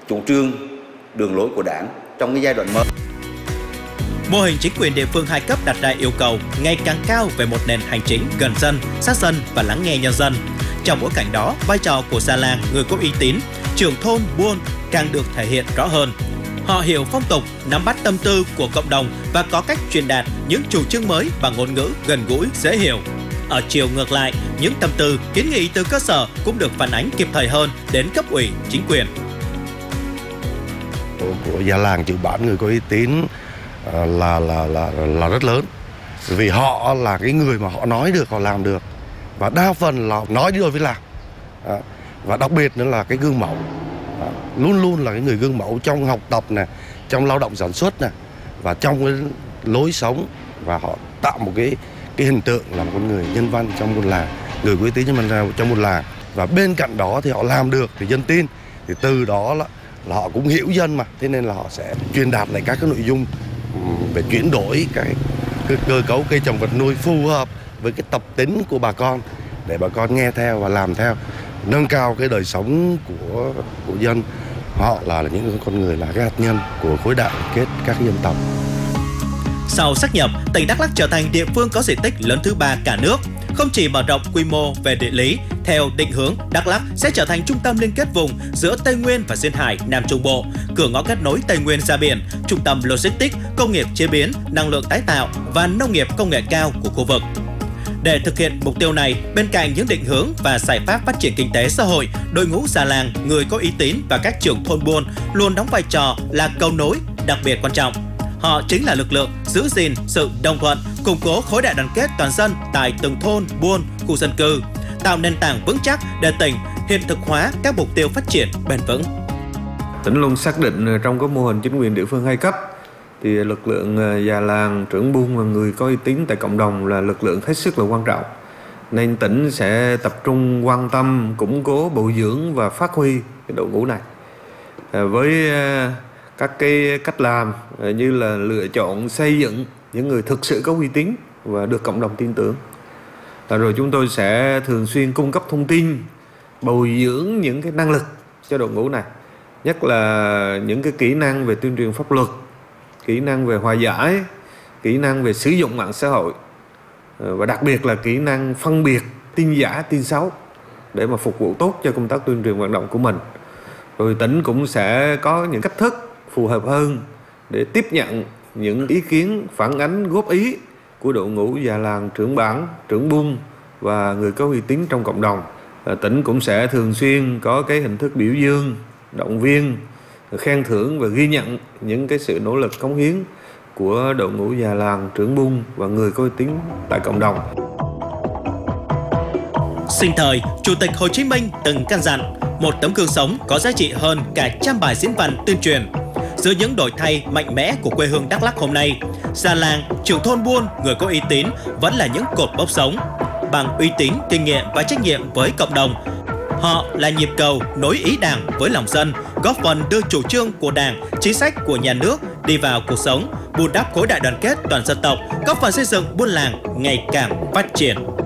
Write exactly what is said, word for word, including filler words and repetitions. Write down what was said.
chủ trương, đường lối của Đảng trong cái giai đoạn mới. Mô hình chính quyền địa phương hai cấp đặt ra yêu cầu ngày càng cao về một nền hành chính gần dân, sát dân và lắng nghe nhân dân. Trong bối cảnh đó, vai trò của già làng, người có uy tín, trưởng thôn, buôn càng được thể hiện rõ hơn. Họ hiểu phong tục, nắm bắt tâm tư của cộng đồng và có cách truyền đạt những chủ trương mới bằng ngôn ngữ gần gũi, dễ hiểu. Ở chiều ngược lại, những tâm tư, kiến nghị từ cơ sở cũng được phản ánh kịp thời hơn đến cấp ủy, chính quyền. Của, của già làng Chữ Bản, người có uy tín là là là là rất lớn, vì họ là cái người mà họ nói được, họ làm được, và đa phần là nói đi đôi với làm. Và đặc biệt nữa là cái gương mẫu, luôn luôn là cái người gương mẫu trong học tập này, trong lao động sản xuất này, và trong cái lối sống, và họ tạo một cái cái hình tượng là một con người nhân văn trong một làng, người có uy tín trong một làng. Và bên cạnh đó thì họ làm được thì dân tin, thì từ đó là, là họ cũng hiểu dân mà, thế nên là họ sẽ truyền đạt lại các cái nội dung về chuyển đổi cái, cái cơ cấu cây trồng vật nuôi phù hợp với cái tập tính của bà con, để bà con nghe theo và làm theo, nâng cao cái đời sống của của dân. Họ là, là những con người, là cái hạt nhân của khối đại kết các dân tộc. Sau sáp nhập, tỉnh Đắk Lắk trở thành địa phương có diện tích lớn thứ ba cả nước. Không chỉ mở rộng quy mô về địa lý, theo định hướng, Đắk Lắk sẽ trở thành trung tâm liên kết vùng giữa Tây Nguyên và Duyên Hải, Nam Trung Bộ, cửa ngõ kết nối Tây Nguyên ra biển, trung tâm logistics, công nghiệp chế biến, năng lượng tái tạo và nông nghiệp công nghệ cao của khu vực. Để thực hiện mục tiêu này, bên cạnh những định hướng và giải pháp phát triển kinh tế xã hội, đội ngũ già làng, người có uy tín và các trưởng thôn buôn luôn đóng vai trò là cầu nối đặc biệt quan trọng. Họ chính là lực lượng giữ gìn sự đồng thuận, củng cố khối đại đoàn kết toàn dân tại từng thôn, buôn, khu dân cư, tạo nền tảng vững chắc để tỉnh hiện thực hóa các mục tiêu phát triển bền vững. Tỉnh luôn xác định trong các mô hình chính quyền địa phương hai cấp thì lực lượng già làng, trưởng buôn và người có uy tín tại cộng đồng là lực lượng hết sức là quan trọng. Nên tỉnh sẽ tập trung quan tâm, củng cố, bồi dưỡng và phát huy cái đội ngũ này. Với các cái cách làm như là lựa chọn xây dựng những người thực sự có uy tín và được cộng đồng tin tưởng. Rồi chúng tôi sẽ thường xuyên cung cấp thông tin, bồi dưỡng những cái năng lực cho đội ngũ này, nhất là những cái kỹ năng về tuyên truyền pháp luật, kỹ năng về hòa giải, kỹ năng về sử dụng mạng xã hội, và đặc biệt là kỹ năng phân biệt tin giả, tin xấu để mà phục vụ tốt cho công tác tuyên truyền vận động của mình. Rồi tỉnh cũng sẽ có những cách thức phù hợp hơn để tiếp nhận những ý kiến, phản ánh, góp ý của đội ngũ già làng, trưởng bản, trưởng buôn và người có uy tín trong cộng đồng. À, tỉnh cũng sẽ thường xuyên có cái hình thức biểu dương, động viên, khen thưởng và ghi nhận những cái sự nỗ lực cống hiến của đội ngũ già làng, trưởng buôn và người có uy tín tại cộng đồng. Sinh thời, Chủ tịch Hồ Chí Minh từng căn dặn, một tấm gương sống có giá trị hơn cả trăm bài diễn văn tuyên truyền. Giữa những đổi thay mạnh mẽ của quê hương Đắk Lắk hôm nay, già làng, trưởng thôn buôn, người có uy tín vẫn là những cột mốc sống. Bằng uy tín, kinh nghiệm và trách nhiệm với cộng đồng, họ là nhịp cầu nối ý Đảng với lòng dân, góp phần đưa chủ trương của Đảng, chính sách của nhà nước đi vào cuộc sống, bù đắp khối đại đoàn kết toàn dân tộc, góp phần xây dựng buôn làng ngày càng phát triển.